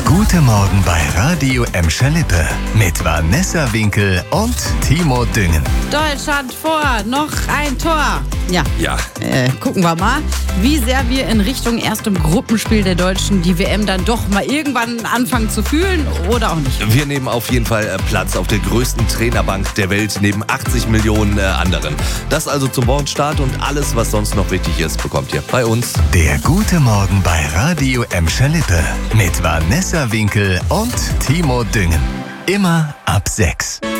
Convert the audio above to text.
Guten Morgen bei Radio Emscher Lippe mit Vanessa Winkel und Timo Düngen. Deutschland vor, noch ein Tor. Ja. Gucken wir mal, wie sehr wir in Richtung erstem Gruppenspiel der Deutschen die WM dann doch mal irgendwann anfangen zu fühlen oder auch nicht. Wir nehmen auf jeden Fall Platz auf der größten Trainerbank der Welt neben 80 Millionen anderen. Das also zum Wochenstart und alles, was sonst noch wichtig ist, bekommt ihr bei uns. Der Gute Morgen bei Radio Emscher Lippe mit Vanessa Winkel und Timo Düngen. Immer ab 6.